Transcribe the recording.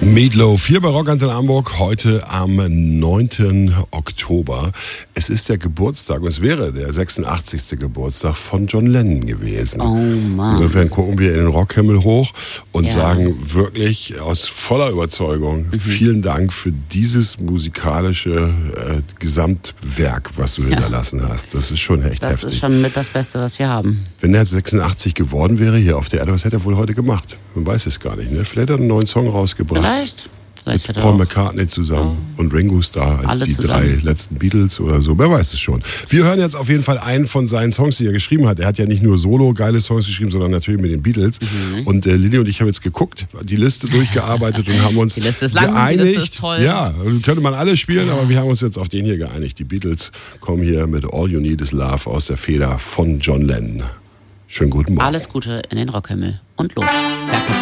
Meatloaf hier bei Rockantenne Hamburg, heute am 9. Oktober. Es ist der Geburtstag, und es wäre der 86. Geburtstag von John Lennon gewesen. Oh Mann. Insofern gucken wir in den Rockhimmel hoch und sagen wirklich aus voller Überzeugung, vielen Dank für dieses musikalische Gesamtwerk, was du hinterlassen hast. Das ist schon echt heftig. Das ist schon mit das Beste, was wir haben. Wenn er 86 geworden wäre hier auf der Erde, was hätte er wohl heute gemacht? Man weiß es gar nicht. Ne? Vielleicht hat er einen neuen Song rausgebracht. Vielleicht Mit Paul McCartney zusammen und Ringo Starr als Alle die zusammen. 3 letzten Beatles oder so. Wer weiß es schon. Wir hören jetzt auf jeden Fall einen von seinen Songs, die er geschrieben hat. Er hat ja nicht nur solo geile Songs geschrieben, sondern natürlich mit den Beatles. Und Lilly und ich haben jetzt geguckt, die Liste durchgearbeitet und haben uns Die Liste ist lang, geeinigt. die Liste ist toll. Ja, könnte man alle spielen, aber wir haben uns jetzt auf den hier geeinigt. Die Beatles kommen hier mit All You Need Is Love aus der Feder von John Lennon. Schönen guten Morgen. Alles Gute in den Rockhimmel. Und los. Berghoff.